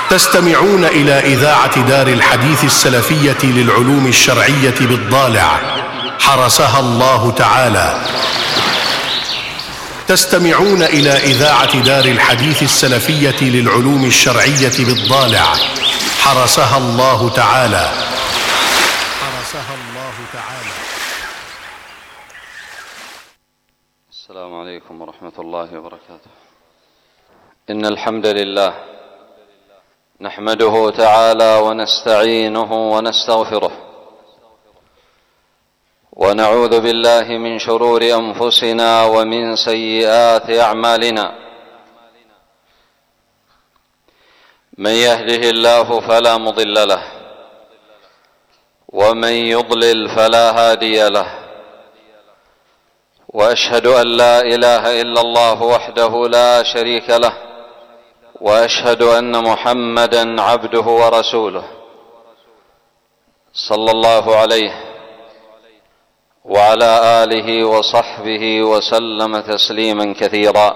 تستمعون إلى إذاعة دار الحديث السلفية للعلوم الشرعية بالضالع حرسها الله تعالى. تستمعون إلى إذاعة دار الحديث السلفية للعلوم الشرعية بالضالع حرسها الله تعالى. السلام عليكم ورحمة الله وبركاته. إن الحمد لله نحمده تعالى ونستعينه ونستغفره، ونعوذ بالله من شرور أنفسنا ومن سيئات أعمالنا. من يهده الله فلا مضل له، ومن يضلل فلا هادي له، وأشهد أن لا إله إلا الله وحده لا شريك له، وأشهد أن محمدًا عبده ورسوله صلى الله عليه وعلى آله وصحبه وسلم تسليمًا كثيرا.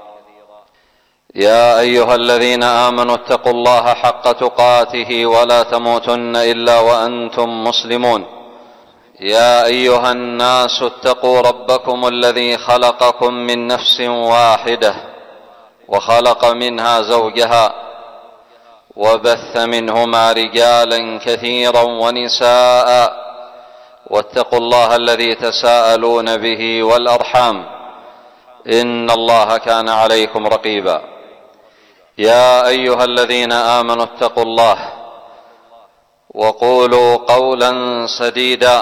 يا أيها الذين آمنوا اتقوا الله حق تقاته ولا تموتن إلا وأنتم مسلمون. يا أيها الناس اتقوا ربكم الذي خلقكم من نفس واحدة وخلق منها زوجها، وبث منهما رجالا كثيرا ونساء، واتقوا الله الذي تساءلون به والأرحام، إن الله كان عليكم رقيبا. يا أيها الذين آمنوا اتقوا الله وقولوا قولا سديدا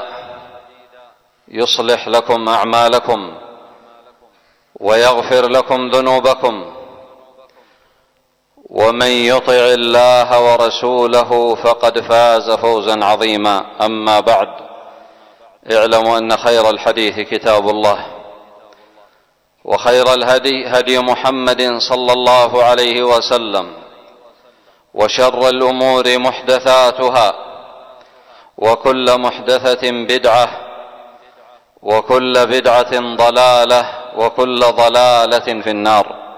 يصلح لكم أعمالكم ويغفر لكم ذنوبكم، ومن يطع الله ورسوله فقد فاز فوزا عظيما. أما بعد، اعلموا أن خير الحديث كتاب الله، وخير الهدي هدي محمد صلى الله عليه وسلم، وشر الأمور محدثاتها، وكل محدثة بدعة، وكل بدعة ضلالة، وكل ضلالة في النار.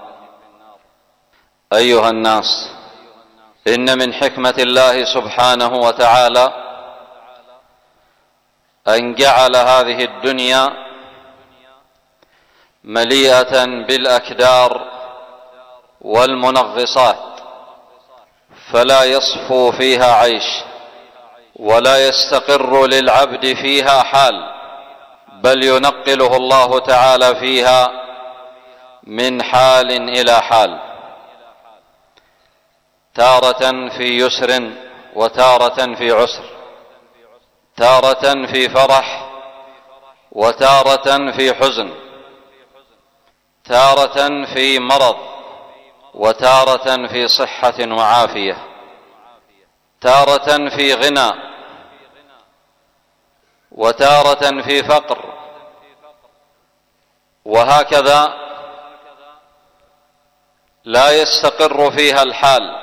أيها الناس، إن من حكمة الله سبحانه وتعالى أن جعل هذه الدنيا مليئة بالأكدار والمنغصات، فلا يصفو فيها عيش، ولا يستقر للعبد فيها حال، بل ينقله الله تعالى فيها من حال إلى حال، تارة في يسر وتارة في عسر، تارة في فرح وتارة في حزن، تارة في مرض وتارة في صحة وعافية، تارة في غنى وتارة في فقر، وهكذا لا يستقر فيها الحال،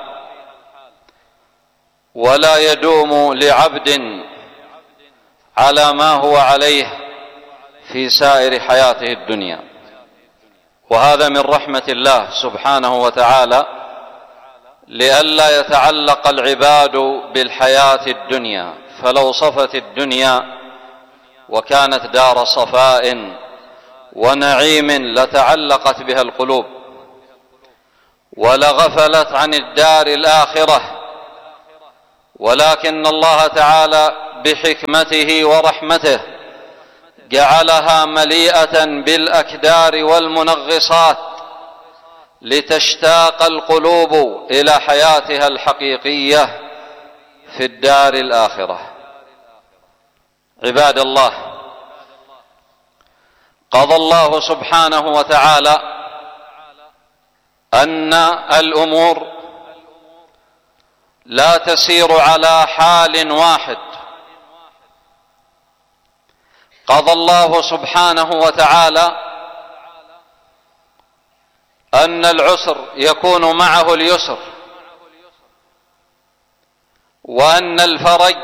ولا يدوم لعبد على ما هو عليه في سائر حياته الدنيا. وهذا من رحمة الله سبحانه وتعالى، لئلا يتعلق العباد بالحياة الدنيا، فلو صفت الدنيا وكانت دار صفاء ونعيم لتعلقت بها القلوب، ولغفلت عن الدار الآخرة. ولكن الله تعالى بحكمته ورحمته جعلها مليئة بالأكدار والمنغصات، لتشتاق القلوب إلى حياتها الحقيقية في الدار الآخرة. عباد الله، قضى الله سبحانه وتعالى أن الأمور لا تسير على حال واحد. قضى الله سبحانه وتعالى أن العسر يكون معه اليسر، وأن الفرج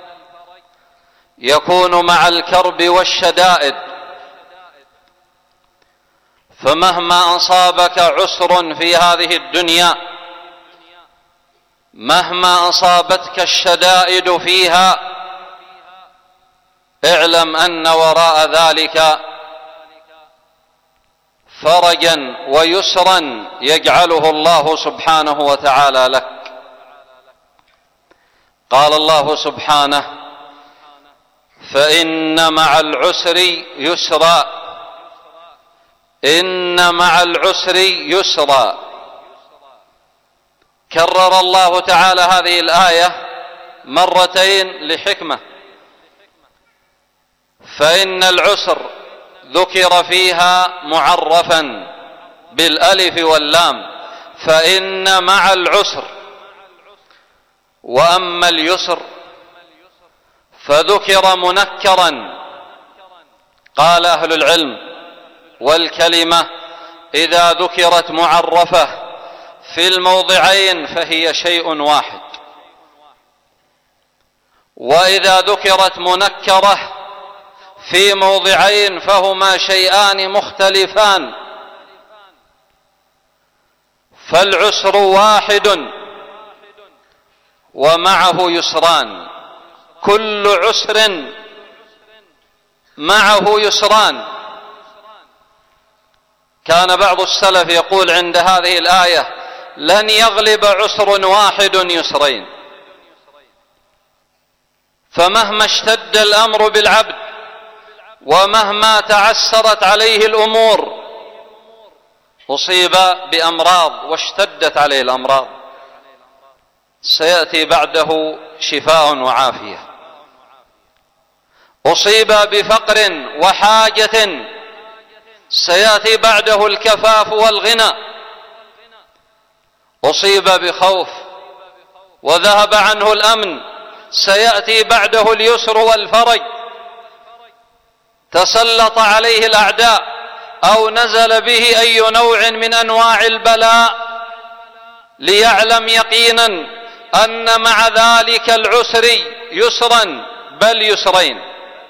يكون مع الكرب والشدائد. فمهما أصابك عسر في هذه الدنيا مهما أصابتك الشدائد فيها اعلم أن وراء ذلك فرجا ويسرا يجعله الله سبحانه وتعالى لك. قال الله سبحانه: فإن مع العسر يسرا، إن مع العسر يسرا. كرر الله تعالى هذه الآية مرتين لحكمة، فإن العسر ذكر فيها معرفا بالألف واللام، فإن مع العسر. وأما اليسر فذكر منكرا. قال أهل العلم: والكلمة إذا ذكرت معرفة في الموضعين فهي شيء واحد، وإذا ذكرت منكرة في موضعين فهما شيئان مختلفان. فالعسر واحد ومعه يسران، كل عسر معه يسران. كان بعض السلف يقول عند هذه الآية: لن يغلب عسر واحد يسرين. فمهما اشتد الأمر بالعبد ومهما تعسرت عليه الأمور أصيب بأمراض واشتدت عليه الأمراض، سيأتي بعده شفاء وعافية. أصيب بفقر وحاجة سيأتي بعده الكفاف والغنى. أصيب بخوف وذهب عنه الأمن سيأتي بعده اليسر والفرج. تسلط عليه الأعداء أو نزل به أي نوع من أنواع البلاء ليعلم يقينا أن مع ذلك العسر يسرا، بل يسرين.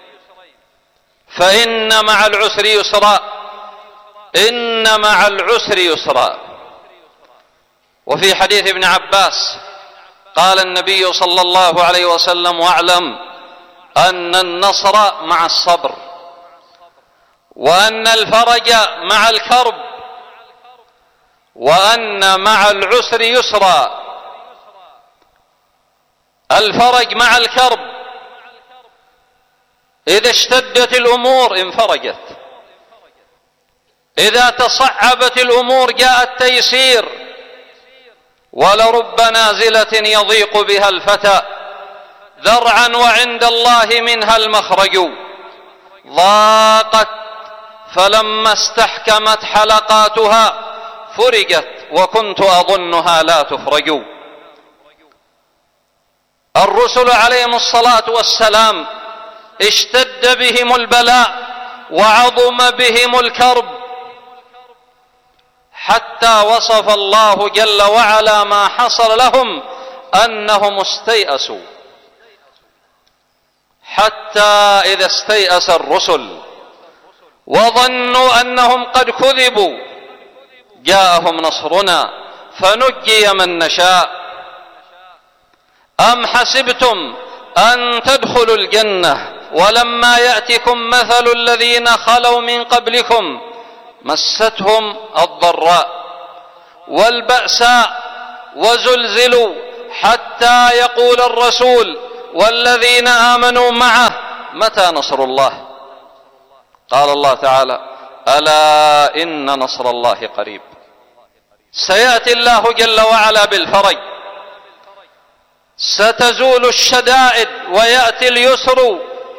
فإن مع العسر يسرا، إن مع العسر يسرا. وفي حديث ابن عباس قال النبي صلى الله عليه وسلم: واعلم أن النصر مع الصبر، وأن الفرج مع الكرب، وأن مع العسر يسرا. الفرج مع الكرب، إذا اشتدت الأمور انفرجت، إذا تصعبت الأمور جاء التيسير. ولرب نازلة يضيق بها الفتى ذرعا وعند الله منها المخرج. ضاقت فلما استحكمت حلقاتها فرجت وكنت أظنها لا تفرج. الرسل عليهم الصلاة والسلام اشتد بهم البلاء وعظم بهم الكرب، حتى وصف الله جل وعلا ما حصل لهم أنهم استيأسوا. حتى إذا استيأس الرسل وظنوا أنهم قد كذبوا جاءهم نصرنا فنجي من نشاء. أم حسبتم أن تدخلوا الجنة ولما يأتكم مثل الذين خلوا من قبلكم مستهم الضراء والبأساء وزلزلوا حتى يقول الرسول والذين آمنوا معه متى نصر الله. قال الله تعالى: ألا إن نصر الله قريب. سيأتي الله جل وعلا بالفرج، ستزول الشدائد ويأتي اليسر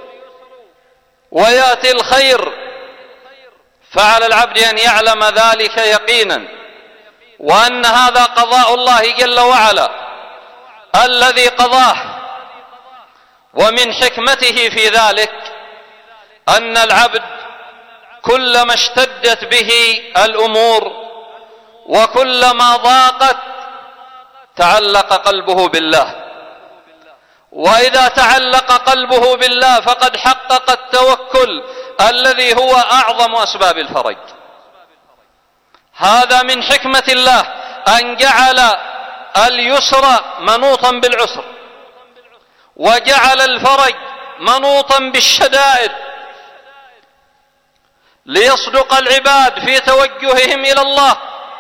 ويأتي الخير. فعلى العبد أن يعلم ذلك يقينا، وأن هذا قضاء الله جل وعلا الذي قضاه. ومن حكمته في ذلك أن العبد كلما اشتدت به الأمور وكلما ضاقت تعلق قلبه بالله، وإذا تعلق قلبه بالله فقد حقق التوكل الذي هو أعظم أسباب الفرج. هذا من حكمة الله أن جعل اليسر منوطا بالعسر، وجعل الفرج منوطا بالشدائد، ليصدق العباد في توجههم إلى الله،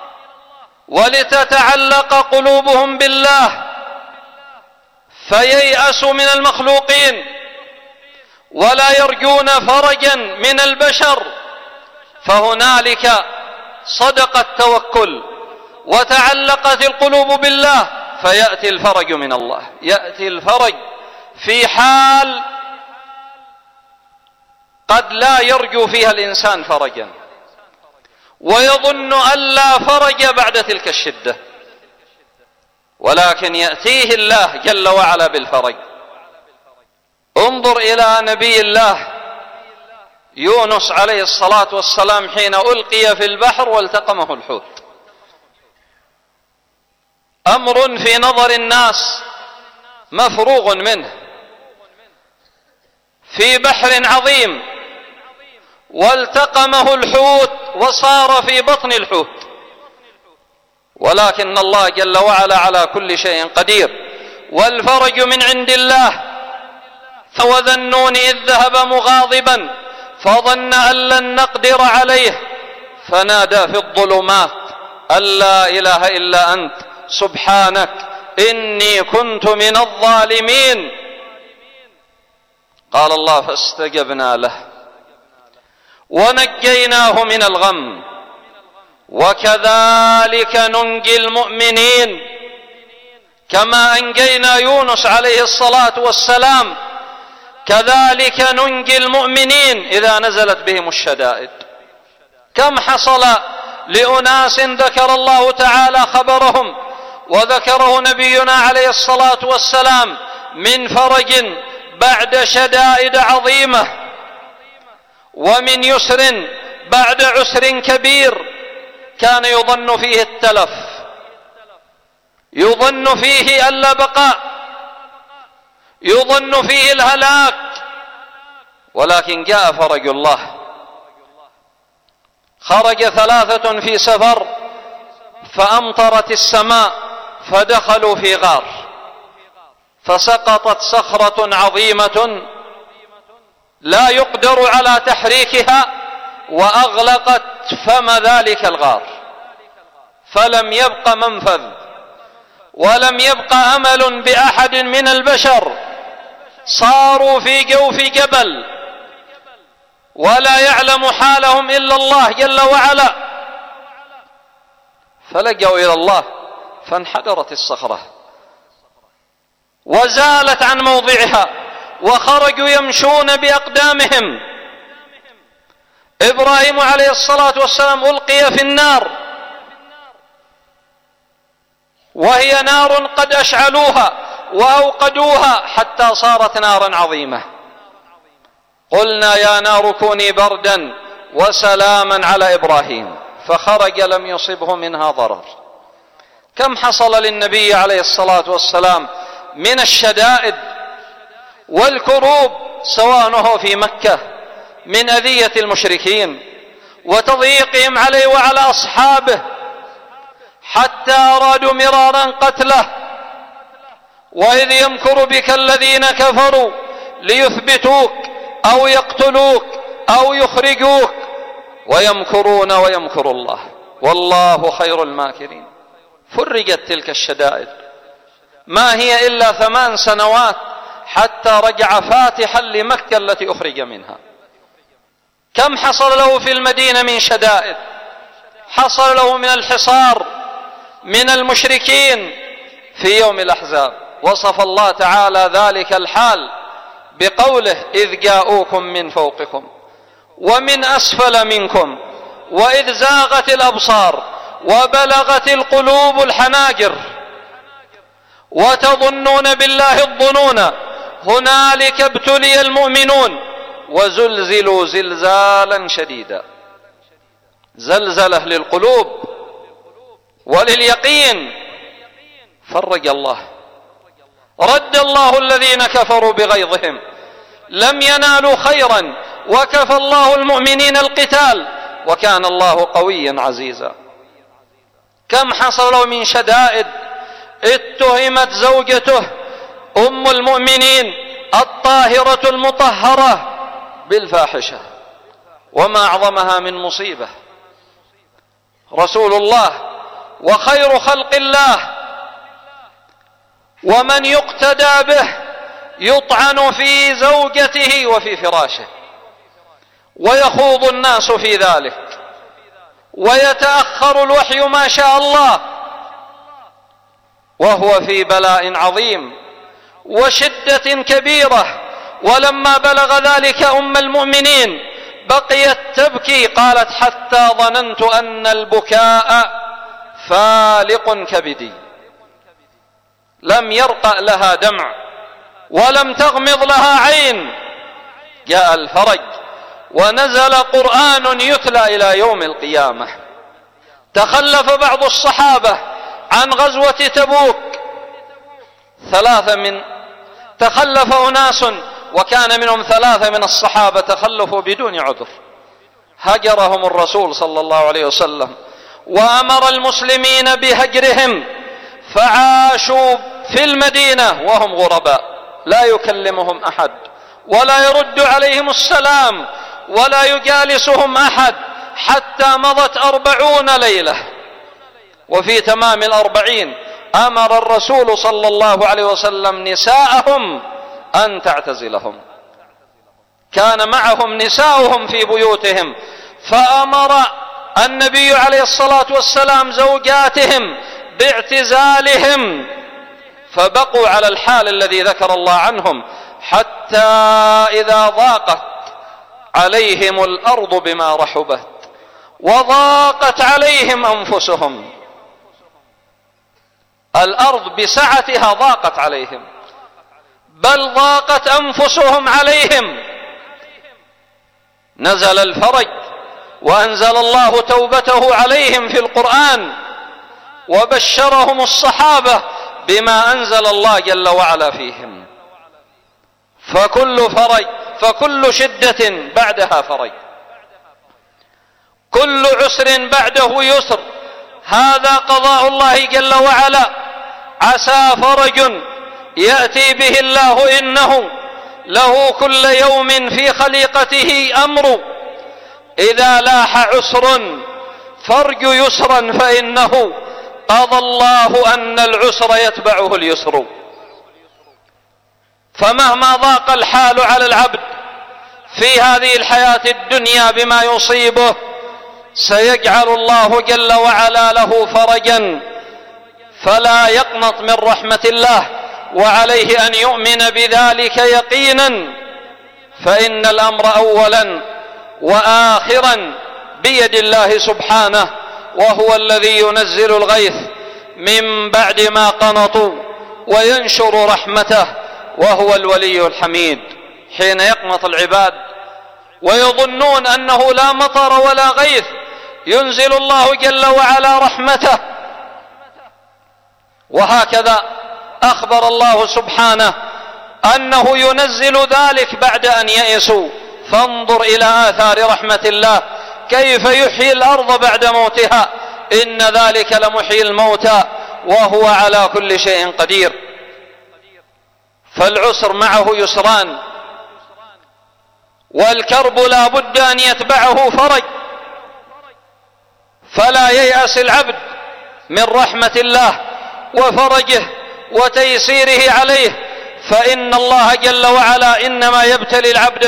ولتتعلق قلوبهم بالله، فييأسوا من المخلوقين ولا يرجون فرجا من البشر، فهنالك صدق التوكل وتعلقت القلوب بالله، فيأتي الفرج من الله. يأتي الفرج في حال قد لا يرجو فيها الإنسان فرجا، ويظن أن لا فرج بعد تلك الشدة، ولكن يأتيه الله جل وعلا بالفرج. انظر إلى نبي الله يونس عليه الصلاة والسلام حين ألقي في البحر والتقمه الحوت، أمر في نظر الناس مفروغ منه، في بحر عظيم والتقمه الحوت وصار في بطن الحوت، ولكن الله جل وعلا على كل شيء قدير، والفرج من عند الله. وذا النون إذ ذهب مغاضبا فظن أن لن نقدر عليه فنادى في الظلمات أن لا إله إلا أنت سبحانك إني كنت من الظالمين. قال الله فاستجبنا له ونجيناه من الغم وكذلك ننجي المؤمنين، كما أنجينا يونس عليه الصلاة والسلام كذلك ننجي المؤمنين إذا نزلت بهم الشدائد. كم حصل لأناس ذكر الله تعالى خبرهم وذكره نبينا عليه الصلاة والسلام من فرج بعد شدائد عظيمة، ومن يسر بعد عسر كبير كان يظن فيه التلف، يظن فيه اللا بقاء، يظن فيه الهلاك، ولكن جاء فرج الله. خرج 3 في سفر فأمطرت السماء فدخلوا في غار، فسقطت صخرة عظيمة لا يقدر على تحريكها وأغلقت فم ذلك الغار، فلم يبق منفذ ولم يبق أمل بأحد من البشر، صاروا في جوف جبل ولا يعلم حالهم إلا الله جل وعلا، فلجأوا إلى الله فانحدرت الصخرة وزالت عن موضعها وخرجوا يمشون بأقدامهم. إبراهيم عليه الصلاة والسلام ألقي في النار وهي نار قد أشعلوها وأوقدوها حتى صارت نارا عظيمة، قلنا يا نار كوني بردا وسلاما على إبراهيم، فخرج لم يصبه منها ضرر. كم حصل للنبي عليه الصلاة والسلام من الشدائد والكروب سواء هو في مكة من أذية المشركين وتضييقهم عليه وعلى أصحابه، حتى أرادوا مرارا قتله. وإذ يمكر بك الذين كفروا ليثبتوك أو يقتلوك أو يخرجوك ويمكرون ويمكر الله والله خير الماكرين. فرجت تلك الشدائد، ما هي إلا 8 سنوات حتى رجع فاتحا لمكة التي أخرج منها. كم حصل له في المدينة من شدائد، حصل له من الحصار من المشركين في يوم الأحزاب. وصف الله تعالى ذلك الحال بقوله إذ جاءوكم من فوقكم ومن أسفل منكم وإذ زاغت الأبصار وبلغت القلوب الحناجر وتظنون بالله الظنون هنالك ابتلي المؤمنون وزلزلوا زلزالا شديدا. زلزلة للقلوب ولليقين. فرج الله، رد الله الذين كفروا بغيظهم، لم ينالوا خيرا وكفى الله المؤمنين القتال وكان الله قويا عزيزا. كم حصل من شدائد اتهمت زوجته أم المؤمنين الطاهرة المطهرة بالفاحشة، وما أعظمها من مصيبة. رسول الله وخير خلق الله ومن يقتدى به يطعن في زوجته وفي فراشه، ويخوض الناس في ذلك، ويتأخر الوحي ما شاء الله، وهو في بلاء عظيم وشدة كبيرة. ولما بلغ ذلك أم المؤمنين بقيت تبكي، قالت: حتى ظننت أن البكاء فالق كبدي. لم يرقأ لها دمع ولم تغمض لها عين. جاء الفرج ونزل قرآن يتلى إلى يوم القيامة. تخلف بعض الصحابة عن غزوة تبوك، تخلف أناس، وكان منهم 3 من الصحابة تخلفوا بدون عذر، هجرهم الرسول صلى الله عليه وسلم وأمر المسلمين بهجرهم، فعاشوا في المدينة وهم غرباء، لا يكلمهم أحد ولا يرد عليهم السلام ولا يجالسهم أحد، حتى مضت 40 ليلة. وفي تمام 40 أمر الرسول صلى الله عليه وسلم نساءهم أن تعتزلهم. كان معهم نساؤهم في بيوتهم، فأمر النبي عليه الصلاة والسلام زوجاتهم باعتزالهم، فبقوا على الحال الذي ذكر الله عنهم، حتى إذا ضاقت عليهم الأرض بما رحبت وضاقت عليهم أنفسهم. الأرض بسعتها ضاقت عليهم، بل ضاقت أنفسهم عليهم. نزل الفرج وأنزل الله توبته عليهم في القرآن، وبشرهم الصحابة بما أنزل الله جل وعلا فيهم. فكل شدة بعدها فرج، كل عسر بعده يسر. هذا قضاء الله جل وعلا. عسى فرج يأتي به الله، إنه له كل يوم في خليقته أمر. إذا لاح عسر فارج يسرا، فإنه قضى الله أن العسر يتبعه اليسر. فمهما ضاق الحال على العبد في هذه الحياة الدنيا بما يصيبه، سيجعل الله جل وعلا له فرجا، فلا يقنط من رحمة الله، وعليه أن يؤمن بذلك يقينا، فإن الأمر أولا وآخرا بيد الله سبحانه، وهو الذي ينزل الغيث من بعد ما قنطوا وينشر رحمته، وهو الولي الحميد. حين يقنط العباد ويظنون أنه لا مطر ولا غيث، ينزل الله جل وعلا رحمته. وهكذا أخبر الله سبحانه أنه ينزل ذلك بعد أن يئسوا. فانظر إلى آثار رحمة الله، كيف يحيي الأرض بعد موتها، إن ذلك لمحيي الموتى وهو على كل شيء قدير. فالعسر معه يسران، والكرب لا بد أن يتبعه فرج. فلا ييأس العبد من رحمة الله وفرجه وتيسيره عليه، فإن الله جل وعلا إنما يبتلي العبد